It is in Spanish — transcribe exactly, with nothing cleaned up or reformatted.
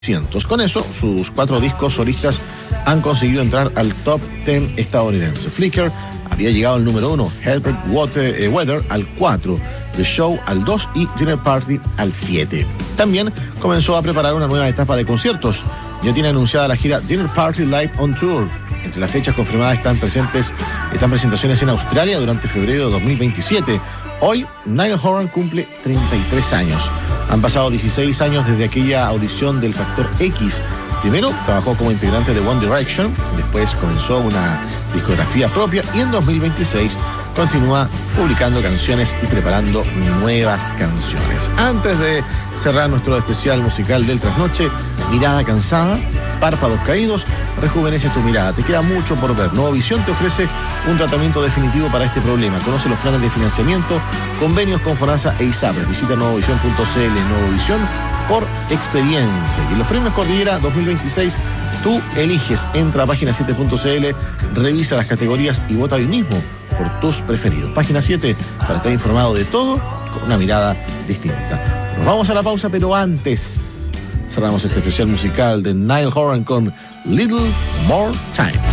Con eso, sus cuatro discos solistas han conseguido entrar al top diez estadounidense. Flicker había llegado al número uno, Herbert Water, eh, Weather al cuatro, The Show al dos y Dinner Party al siete. También comenzó a preparar una nueva etapa de conciertos. Ya tiene anunciada la gira Dinner Party Live on Tour. Entre las fechas confirmadas están presentes, están presentaciones en Australia durante febrero de dos mil veintisiete. Hoy, Niall Horan cumple treinta y tres años. Han pasado dieciséis años desde aquella audición del Factor X. Primero trabajó como integrante de One Direction, después comenzó una discografía propia y en dos mil veintiséis continúa publicando canciones y preparando nuevas canciones. Antes de cerrar nuestro especial musical del trasnoche, mirada cansada, párpados caídos, rejuvenece tu mirada. Te queda mucho por ver. Nuevo Visión te ofrece un tratamiento definitivo para este problema. Conoce los planes de financiamiento, convenios con FONASA e ISAPRES. Visita nuevovisión punto c l. Nuevovisión por experiencia. Y en los premios Cordillera dos mil veintiséis, tú eliges. Entra a página siete punto c l, revisa las categorías y vota hoy mismo por tus preferidos. Página siete, para estar informado de todo con una mirada distinta. Nos vamos a la pausa, pero antes cerramos este especial musical de Niall Horan con Little More Time.